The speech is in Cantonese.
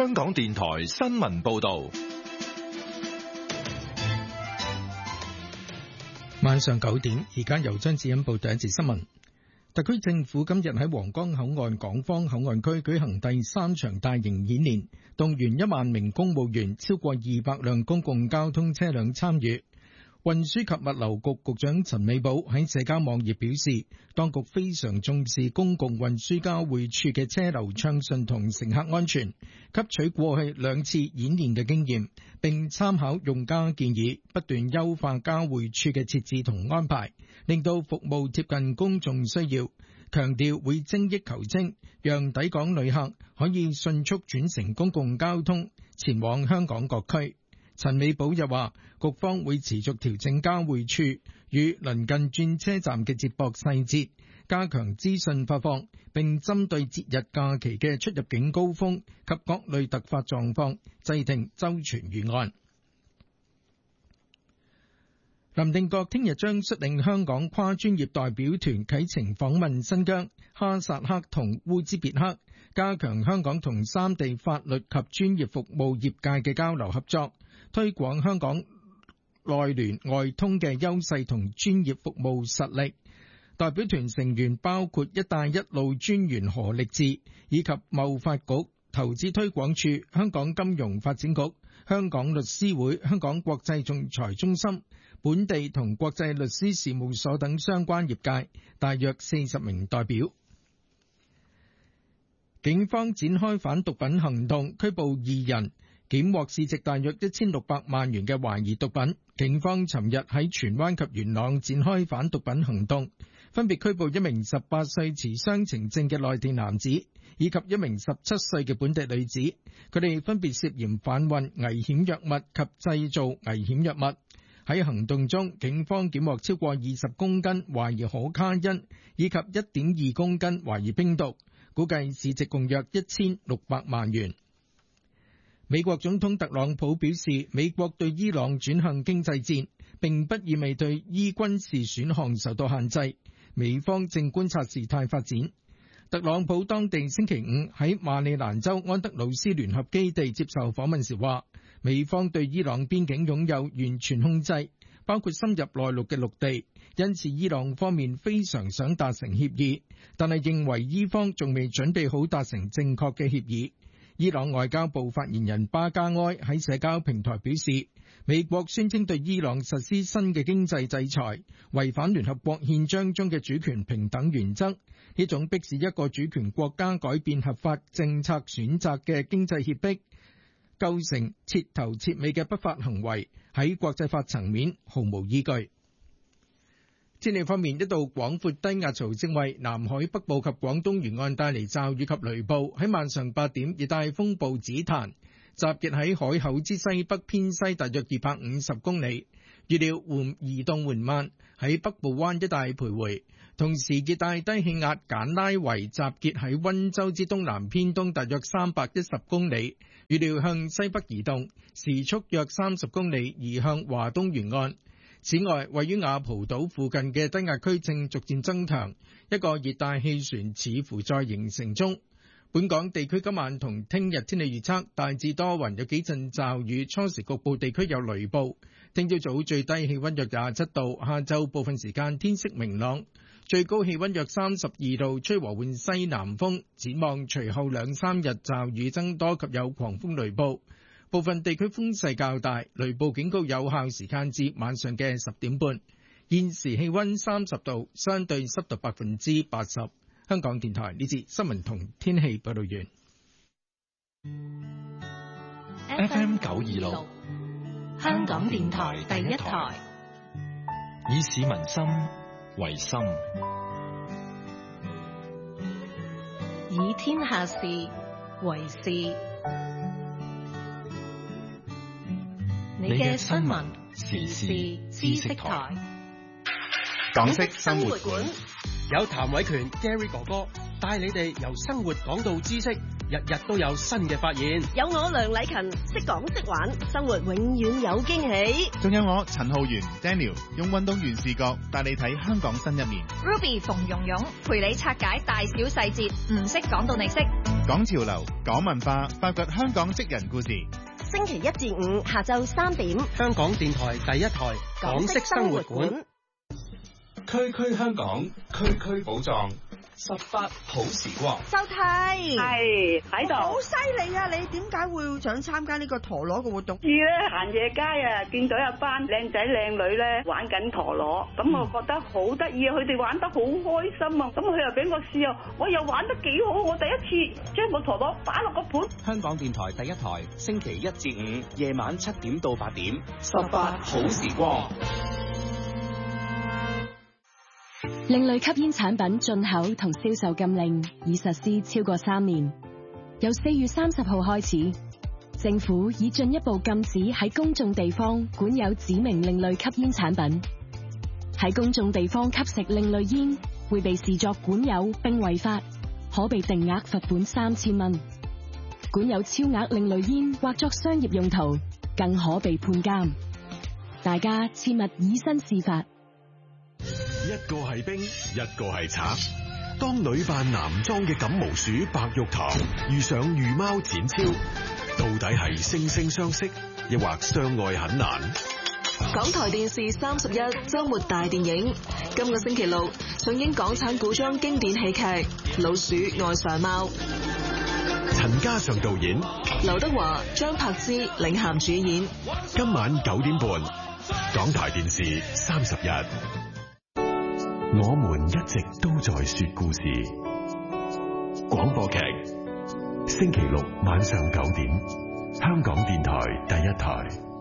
香港電台新聞報道。 晚上9點，而家由張子欣報第一節新聞。特區政府今日喺皇崗口岸港方口岸區舉行第3場大型演練，動員1萬名公務員，超過200輛公共交通車輛參與。運輸及物流局局長陳美寶喺社交網頁表示，當局非常重視公共運輸交匯處嘅車流暢順同乘客安全，吸取過去2次演練嘅經驗，並參考用家建議，不斷優化交匯處嘅設置同安排，令到服務貼近公眾需要。強調會精益求精，讓抵港旅客可以迅速轉乘公共交通前往香港各區。陳美寶又話，局方會持續調整交匯處與鄰近轉車站嘅接駁細節，加強資訊發放，並針對節日假期嘅出入境高峰及各類突發狀況，制定周全預案。林定國聽日將率領香港跨專業代表團啟程訪問新疆、哈薩克同烏茲別克，加強香港同三地法律及專業服務業界嘅交流合作，推廣香港內聯外通嘅優勢同專業服務實力。代表團成員包括一帶一路專員何力智，以及貿發局、投資推廣處、香港金融發展局、香港律師會、香港國際仲裁中心、本地同國際律師事務所等相關業界，大約40名代表。警方展開反毒品行動，拘捕2人，檢獲市值大約1600萬元嘅懷疑毒品。警方尋日喺荃灣及元朗展開反毒品行動，分別拘捕一名18歲持雙程證嘅內地男子，以及一名17歲嘅本地女子。佢哋分別涉嫌販運危險藥物及製造危險藥物。喺行動中，警方檢獲超過20公斤懷疑可卡因，以及1.2公斤懷疑冰毒，估計市值共約1600萬元。美國總統特朗普表示，美國對伊朗轉向經濟戰，並不意味對伊軍事選項受到限制。美方正觀察事態發展。特朗普當地星期5喺馬里蘭州安德魯斯聯合基地接受訪問時話，美方對伊朗邊境擁有完全控制，包括深入內陸嘅陸地，因此伊朗方面非常想達成協議，但係認為伊方仲未準備好達成正確嘅協議。伊朗外交部發言人巴加埃喺社交平台表示，美國宣稱對伊朗實施新嘅經濟制裁，違反聯合國憲章中嘅主權平等原則，呢種迫使一個主權國家改變合法政策選擇嘅經濟脅迫，構成徹頭徹尾嘅不法行為，喺國際法層面毫無依據。天氣方面，一道廣闊低壓槽正為南海北部及廣東沿岸帶嚟驟雨及雷暴。喺晚上8點，熱帶風暴紫檀集結喺海口之西北偏西大約250公里，預料移動緩慢，喺北部灣一帶徘徊。同時，熱帶低氣壓簡拉維集結喺溫州之東南偏東大約310公里，預料向西北移動，時速約30公里，移向華東沿岸。此外，位於雅蒲島附近嘅低壓區正逐漸增強，一個熱帶氣旋似乎在形成中。本港地區今晚同聽日天氣預測大致多雲，有幾陣驟雨，初時局部地區有雷暴。聽朝早最低氣溫約27度，下晝部分時間天色明朗，最高氣溫約32度，吹和緩西南風。展望隨後2-3日驟雨增多及有狂風雷暴。部分地區風勢較大，雷暴警告有效時間至晚上嘅10點半。現時氣溫30度，相對濕度80%。香港電台呢節新聞同天氣報道完。 FM 926， 香港電台第一台， 以市民心為心， 以天下事為事。你嘅新聞時事知識台， 港式生活館有譚偉權 Gary 哥哥帶你哋由生活講到知識， 日日都有新嘅發現。 有我梁禮勤，識講識玩，生活永遠有驚喜。 仲有我陳浩源 Daniel， 用運動員視角帶你睇香港新一面。 Ruby 馮蓉蓉陪你拆解大小細節，唔識講到你識。 講潮流，講文化，發掘香港職人故事。 星期一至五下晝3點， 香港電台第一台港式生活館。 區區香港，區區寶藏，18好時光。 周太係喺度， 好犀利啊！你點解會想參加呢個陀螺嘅活動？ 咧行夜街啊，見到一班靚仔靚女咧玩緊陀螺，咁我覺得好得意啊！佢哋玩得好開心啊！咁佢又俾我試啊，我又玩得幾好，我第一次將個陀螺擺落個盤。 香港電台第一台，星期1至5夜晚7點到8點，18好時光。 另類吸煙產品進口同銷售禁令已實施超過3年，由4月30號開始，政府已進一步禁止喺公眾地方管有指明另類吸煙產品。喺公眾地方吸食另類煙會被視作管有並違法，可被定額罰款3000蚊。管有超額另類煙或作商業用途，更可被判監。大家切勿以身試法。 一個係兵，一個係賊。當女扮男裝嘅感毛鼠白玉堂遇上御貓展超，到底係惺惺相惜，抑或相愛很難？ 港台電視31週末大電影，今個星期六上映港產古裝經典喜劇《老鼠愛上貓》。 陳嘉上導演， 劉德華、張柏芝領銜主演。 今晚9點半，港台電視31。我們一直都在說故事。廣播劇，星期六晚上9點，香港電台第一台。